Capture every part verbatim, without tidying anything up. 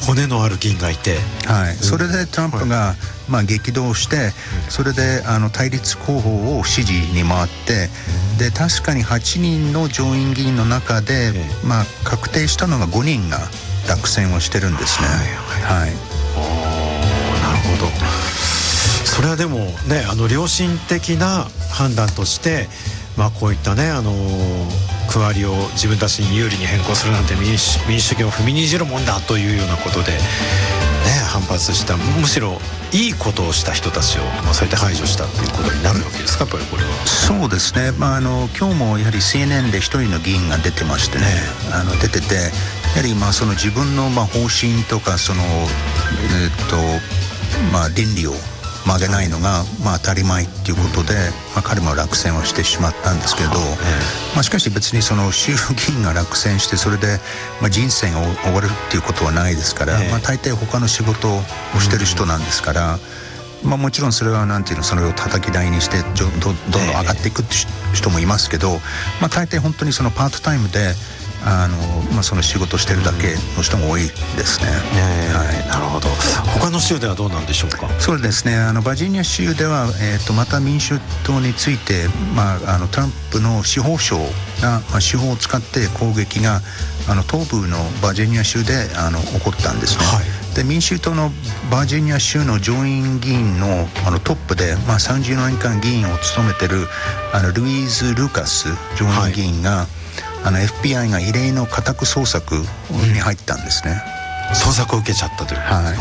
骨のある議員がいて、 はい、それでトランプが、まあ、激動して、それであの対立候補を支持に回って、で確かにはちにんの上院議員の中で、まあ、確定したのがごにんが落選をしてるんですね。はい、はい、 なるほど。それはでもね、あの良心的な判断として、まあ、こういったね、あの区割りを自分たちに有利に変更するなんて民主、民主主義を踏みにじるもんだというようなことで、ね、反発した、むしろいいことをした人たちを、まあ、そうやって排除したということになるわけですか、やっぱりこれは。 そうですね、まあ、あの今日もやはり シーエヌエヌ で一人の議員が出てましてね、あの出てて、やはりまあその自分のまあ方針とかその、えっとまあ、倫理を曲げないのがまあ当たり前っていうことで、まあ、彼も落選をしてしまったんですけど、まあ、しかし別にその衆議院が落選してそれでまあ人生が終わるっていうことはないですから、まあ、大抵他の仕事をしてる人なんですから、まあ、もちろんそれはなんていうの、それを叩き台にしてどんどんどん上がっていくって人もいますけど、まあ、大抵本当にそのパートタイムであの、まあ、その仕事してるだけの人も多いですね。 はい、なるほど。他の州ではどうなんでしょうか。 そうですね、あのバージニア州では、えー、とまた民主党について、まあ、あのトランプの司法省が、まあ、司法を使って攻撃があの東部のバージニア州であの起こったんですね。はい、で民主党のバージニア州の上院議員 の, あのトップで、まあ、さんじゅうねんかん議員を務めてるあのルイーズ・ルーカス上院議員が、はい、あの エフビーアイ が異例の家宅捜索に入ったんですね。 うん、捜索を受けちゃったという。 はい、はい、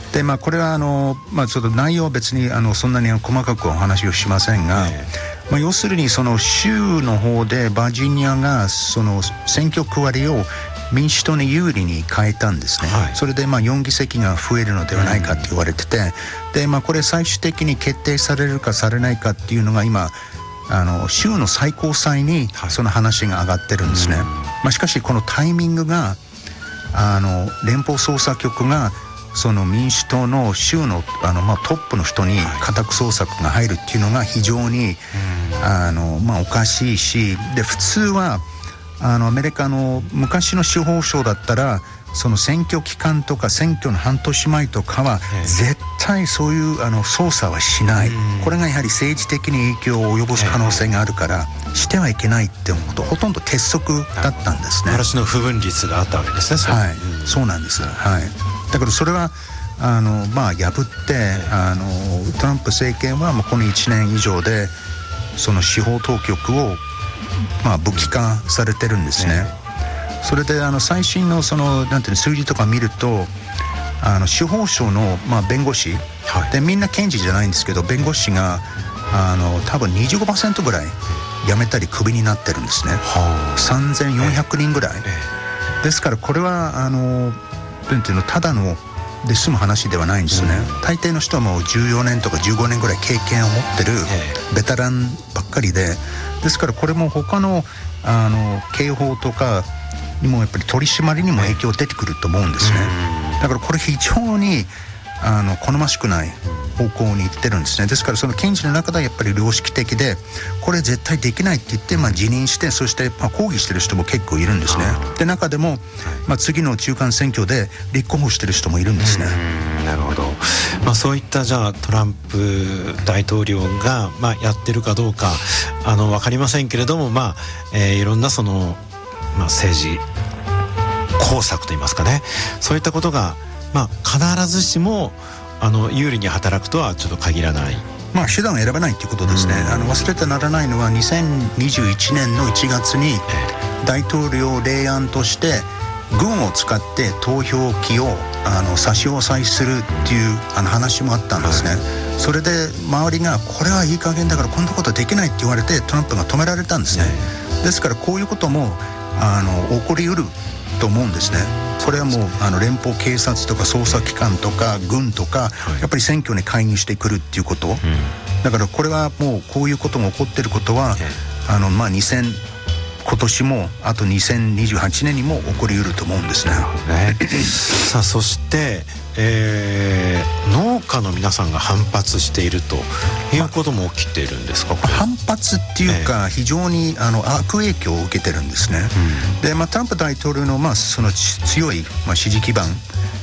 でまあ、これはあの、まあ、ちょっと内容は別にあのそんなに細かくお話をしませんが、まあ、要するにその州の方でバージニアがその選挙区割りを民主党に有利に変えたんですね。はい、それでまあよんぎせきが増えるのではないかと言われてて、で、まあ、これ最終的に決定されるかされないかっていうのが今あの州の最高裁にその話が上がってるんですね。はい、まあ、しかしこのタイミングがあの連邦捜査局がその民主党の州の、あのまあトップの人に家宅捜索が入るっていうのが非常にあの、まあ、おかしいし、で普通はあのアメリカの昔の司法省だったらその選挙期間とか選挙の半年前とかは絶対そういうあの捜査はしない。これがやはり政治的に影響を及ぼす可能性があるからしてはいけないって思うとほとんど鉄則だったんですね。 嵐の不分率があったわけですね。 はい、そうなんです。はい、だからそれはあの、まあ、破ってあのトランプ政権はもうこのいちねん以上でその司法当局を、まあ、武器化されてるんですね。それであの最新のそのなんていうの数字とか見るとあの司法省の、まあ、弁護士、はい、でみんな検事じゃないんですけど弁護士があの多分 にじゅうごパーセント ぐらい辞めたりクビになってるんですね。はあ、さんぜんよんひゃくにんぐらい、ええ、ですからこれはあのなんていうのただので済む話ではないんですよね。うん、大抵の人はもうじゅうよねんとかじゅうごねんぐらい経験を持ってるベテランばっかりで、ですからこれも他のあの刑法とかにもやっぱり取り締まりにも影響出てくると思うんですね。だからこれ非常にあの好ましくない方向に行ってるんですね。ですからその検事の中ではやっぱり良識的でこれ絶対できないって言って、まあ、辞任してそしてまあ抗議してる人も結構いるんですね。で中でも、まあ、次の中間選挙で立候補してる人もいるんですね。 うん、なるほど。まあ、そういったじゃあトランプ大統領が、まあ、やってるかどうかあの分かりませんけれども、まあえー、いろんなその、まあ、政治工作といいますかね、そういったことが、まあ、必ずしもあの有利に働くとはちょっと限らない。 まあ手段を選ばないということですね。あの忘れてならないのはにせんにじゅういちねんのいちがつに大統領令案として軍を使って投票機をあの差し押さえするっていうあの話もあったんですね。はい、それで周りがこれはいい加減だからこんなことできないって言われてトランプが止められたんですね。ですからこういうこともあの起こりうると思うんですね。これはもうあの連邦警察とか捜査機関とか軍とか、はい、やっぱり選挙に介入してくるっていうこと、うん、だからこれはもうこういうことが起こってることは、うん、あのまあにせん今年もあとにせんにじゅうはちねんにも起こりうると思うんですね。 ねさあそして、えー、農家の皆さんが反発しているということも起きているんですか。これ反発っていうか、えー、非常にあの悪影響を受けてるんですね。うん、で、まあ、トランプ大統領の、まあ、その強い、まあ、支持基盤